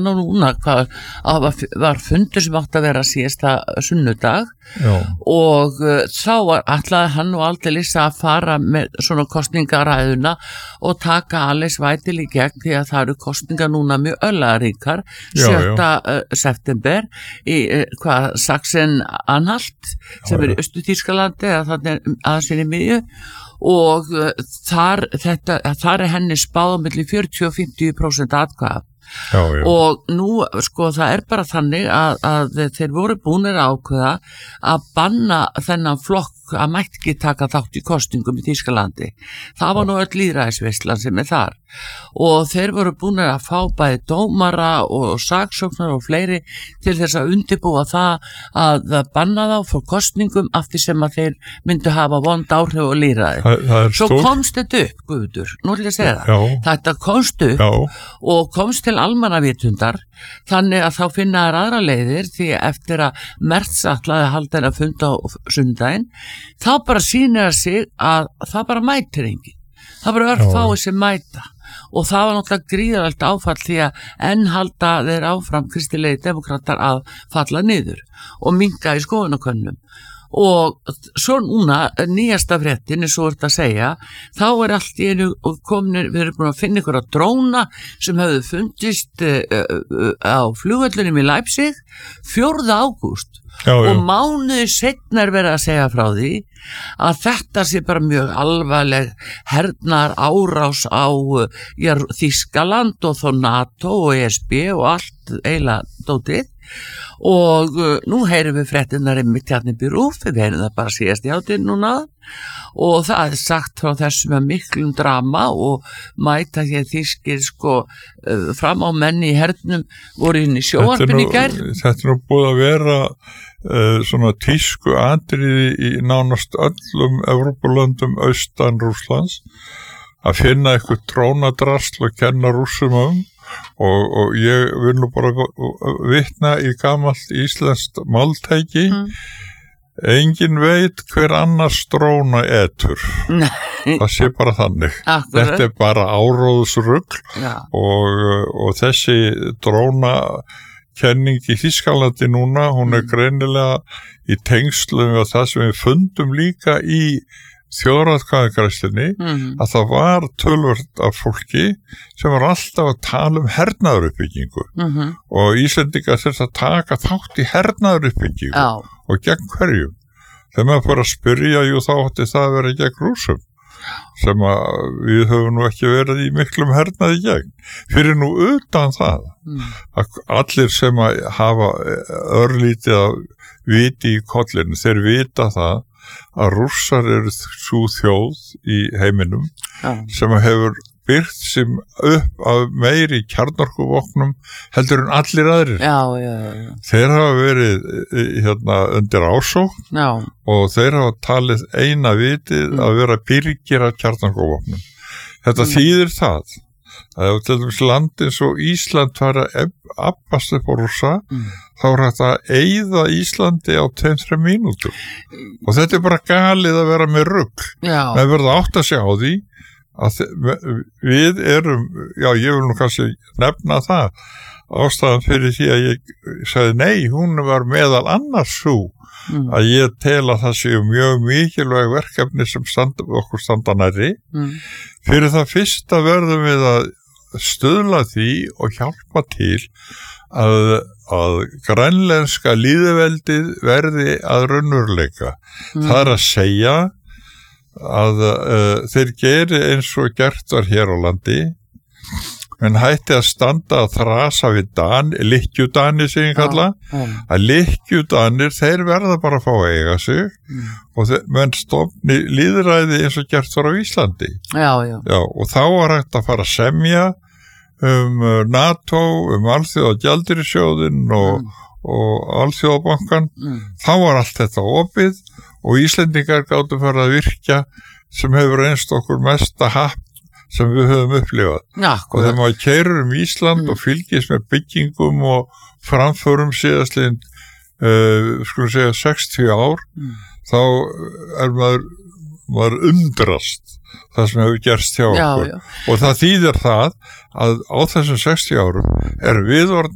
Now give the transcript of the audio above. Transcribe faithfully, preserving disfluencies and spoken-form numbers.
nú núna hvað að var, var fundur sem átti að vera síðasta sunnudag Já. og uh, þá var ætlaði hann og aldeilis að fara með svona kostningaræðuna og taka alles vætil í gegn því að það eru kostningar núna mjög öllaríkar sjötta september í uh, hvað Sachsen-Anhalt sem er í Austur-Þýskalandi eða þannig aðeins inn í miðju og uh, þar, þetta, þar er henni spáð á milli fjörutíu og fimmtíu prósent atkvæða. Já, já. Og nú sko það er bara þannig að, að þeir voru búnir að ákveða að banna þennan flokk að mætti ekki taka þátt í kostingum í Þýskalandi. Það var nú öll lýðræðisveislan sem er þar og þeir voru búnir að fá bæði dómara og saksóknar og fleiri til þess að undirbúa það að banna þá fyrir kostingum af því sem að þeir myndu hafa vond áhrif og lýðræði. Það, það Svo stór... komst þetta upp, Guðmundur, nú vil ég segja það. Já. Þetta komst upp Já. og komst til almannavitundar þannig að þá finna þær aðra leiðir því eftir að Merz ætlaði að halda henni að funda á sundaginn þá bara sýnir það sig að það bara mætir enginn. Það bara örf fáið sem mæta og það var náttúrulega gríðarlegt áfall því að enn halda þeir áfram kristilegi demokratar að falla niður og minnka í skoðanakönnum. Og svo núna nýjasta fréttin eins og þetta að segja þá er allt í einu komin við erum búin að finna ykkur að dróna sem hefðu fundist uh, uh, á flugvöllunum í Leipzig fjórða ágúst Já, já. og mánuði seinna er verið að segja frá því að þetta sé bara mjög alvarleg hernar árás á já, Þýskaland og þó NATO og E S B og allt eiginlega dótið og uh, nú heyrum við fréttinnar einmitt hérna í Rúf, við heyrum það bara síðast í hátinn núna og það er sagt frá þessum að miklum drama og mæta hér þýskir sko uh, fram á menni í hernum voru inn í sjónvarpinu í gær. Þetta er nú búið að vera uh, svona tísku atriði í nánast öllum Evrópulöndum austan Rússlands að finna eitthvað drónadrasl og kenna rússum um Og, og ég vil nú bara vitna í gamalt íslenskt máltæki mm. engin veit hver annars dróna etur það sé bara þannig Akkurat. Þetta er bara áróðsrugl og, og þessi dróna kenning í Þýskalandi núna hún er greinilega í tengslum við það sem við fundum líka í þjóðaratkvæðagreiðslunni mm. að það var töluvert af fólki sem var alltaf að tala um hernaðaruppbyggingu mm-hmm. og Íslendingar þurft að taka þátt í hernaðaruppbyggingu Já. Og gegn hverjum þegar maður fyrir að spyrja, jú þá átti það að vera gegn Rússum sem að við höfum nú ekki verið í miklum hernaði gegn fyrir nú utan það mm. að allir sem að hafa örlítið að viti í kollinu, þeir vita það að Rússar eru svo þjóð í heiminum ja. Sem hefur byrgt sem upp af meiri kjarnorkuvopnum heldur en allir aðrir. Já, já, já. Þeir hafa verið hérna undir ásókn já. Og þeir hafa talið eina vitið mm. að vera byrgir af kjarnorkuvopnum. Þetta mm. þýðir það að ef til dæmis landin svo Ísland var að abbast upp á Rússa mm. þá er þetta að eyða Íslandi á tveim þrem mínútum og þetta er bara galið að vera með rugl með verða átt að sjá því að við erum já ég vil nú kannski nefna það ástæðan fyrir því að ég sagði nei, hún var meðal annars svo mm. að ég tel að það séu mjög mikilvæg verkefni sem standa, okkur standa nærri mm. fyrir það fyrsta verðum við að stuðla því og hjálpa til að, að grænlenska lýðveldið verði að raunveruleika. Mm. Það er að segja að uh, þeir geri eins og gert var hér á landi en hætti að standa að þrasa við Dan, lykkjudanir sem ég kalla, ja, ja. Að lykkjudanir, þeir verða bara að fá að eiga sig mm. og þeir, menn stofni lýðræði eins og gert var á Íslandi. Já, já. Já, og þá var hægt að fara að semja um NATO, um Alþjóðagjaldeyrissjóðinn og, mm. og Alþjóðabankan. Mm. Þá var allt þetta opið og Íslendingar gátu fara að virkja sem hefur einst okkur mesta happ sem við höfum upplifað. Já, og þegar maður keyrir um Ísland mm. og fylgist með byggingum og framförum síðastliðin uh, skulum segja sextíu ár mm. þá er maður, maður undrast það sem hefur gerst hjá okkur. Já, já. Og það þýðir það að á þessum sextíu árum er viðorðn